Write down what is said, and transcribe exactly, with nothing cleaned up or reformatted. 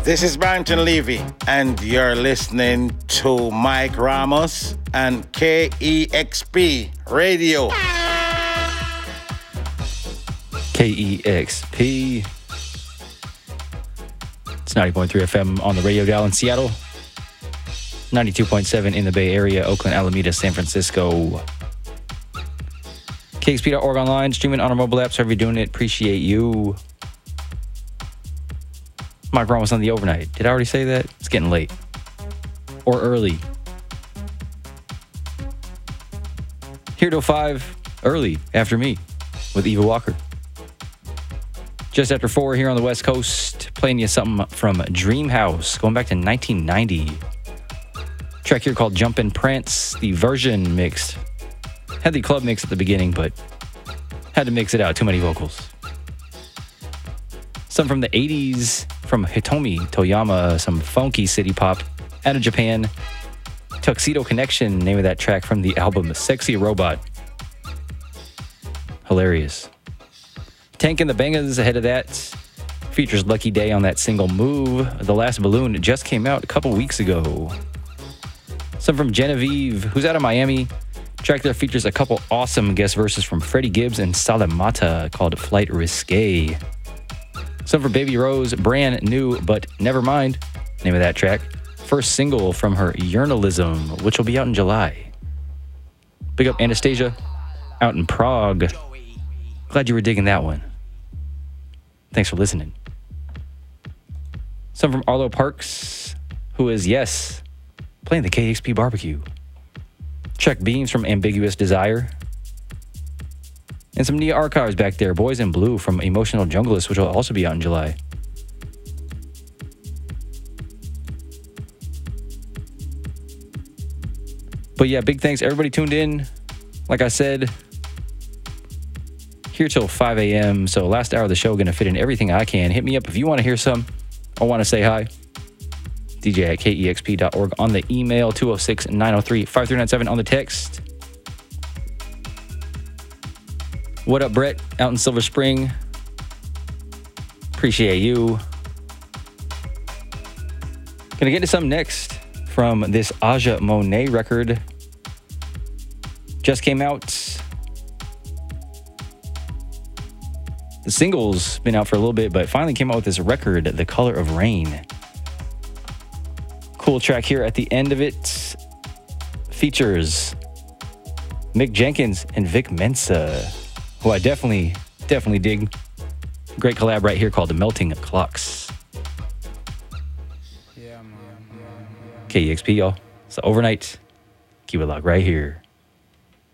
This is Barrington Levy, and you're listening to Mike Ramos and K E X P Radio. K E X P. It's ninety point three F M on the radio dial in Seattle. ninety-two point seven in the Bay Area, Oakland, Alameda, San Francisco. K X P dot org online, streaming on our mobile apps, however you're doing it. Appreciate you. Mike Ramos on the overnight. Did I already say that? It's getting late. Or early. Here till five, early, after me, with Eva Walker. Just after four here on the West Coast, playing you something from Dreamhouse, going back to nineteen ninety. Track here called Jumpin' Prance, the version mixed. Had the club mix at the beginning, but had to mix it out, too many vocals. Some from the eighties, from Hitomi Toyama, some funky city pop out of Japan. Tuxedo Connection, name of that track from the album Sexy Robot. Hilarious. Tank and the Bangas ahead of that. Features Lucky Day on that single Move. The Last Balloon just came out a couple weeks ago. Some from Genevieve, who's out of Miami. Track there features a couple awesome guest verses from Freddie Gibbs and Salamata called Flight Risque. Some for Baby Rose, brand new, but never mind. Name of that track. First single from her Journalism, which will be out in July. Big up Anastasia, out in Prague. Glad you were digging that one. Thanks for listening. Some from Arlo Parks, who is, yes, playing the K X P barbecue. Check Beams from Ambiguous Desire. And some Nia Archives back there. Boys in Blue from Emotional Junglist, which will also be out in July. But yeah, big thanks. Everybody tuned in. Like I said, here till five a.m. So last hour of the show, going to fit in everything I can. Hit me up if you want to hear some or want to say hi. D J at K E X P dot org on the email. two oh six, nine oh three, five three nine seven on the text. What up, Brett? Out in Silver Spring. Appreciate you. Gonna get to some next from this Aja Monet record. Just came out. The single's been out for a little bit, but finally came out with this record, The Color of Rain. Cool track here at the end of it. Features Mick Jenkins and Vic Mensa, who I definitely, definitely dig. Great collab right here called The Melting Clocks. K E X P, y'all. It's the overnight. Keep it locked right here.